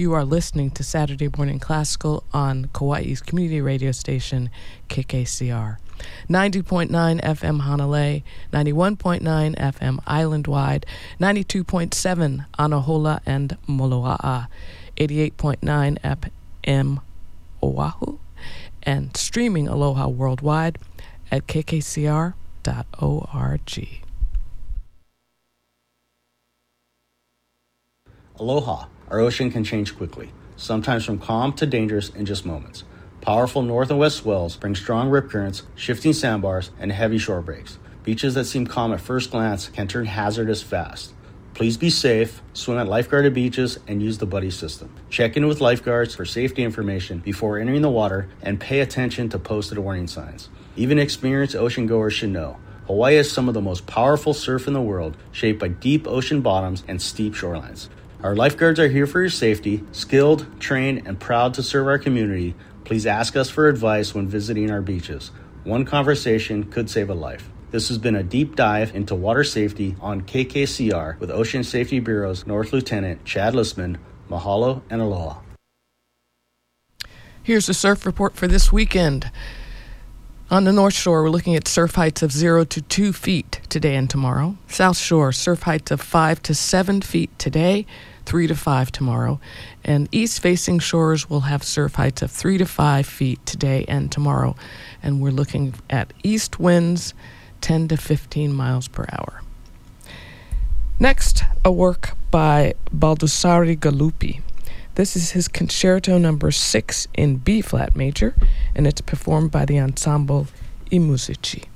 You are listening to Saturday Morning Classical on Kauai's community radio station, KKCR. 90.9 FM Hanalei, 91.9 FM Island-wide, 92.7 Anahola and Moloa'a, 88.9 FM Oahu, and streaming Aloha worldwide at kkcr.org. Aloha. Our ocean can change quickly, sometimes from calm to dangerous in just moments. Powerful north and west swells bring strong rip currents, shifting sandbars, and heavy shore breaks. Beaches that seem calm at first glance can turn hazardous fast. Please be safe, swim at lifeguarded beaches, and use the buddy system. Check in with lifeguards for safety information before entering the water, and pay attention to posted warning signs. Even experienced ocean goers should know, Hawaii has some of the most powerful surf in the world, shaped by deep ocean bottoms and steep shorelines. Our lifeguards are here for your safety, skilled, trained, and proud to serve our community. Please ask us for advice when visiting our beaches. One conversation could save a life. This has been a deep dive into water safety on KKCR with Ocean Safety Bureau's North Lieutenant Chad Listman. Mahalo and aloha. Here's the surf report for this weekend. On the North Shore, we're looking at surf heights of 0 to 2 feet today and tomorrow. South Shore, surf heights of 5 to 7 feet today, 3 to 5 tomorrow. And east-facing shores will have surf heights of 3 to 5 feet today and tomorrow. And we're looking at east winds 10 to 15 miles per hour. Next, a work by Baldessari Galuppi. This is his Concerto Number 6 in B-flat major, and it's performed by the ensemble I Musici.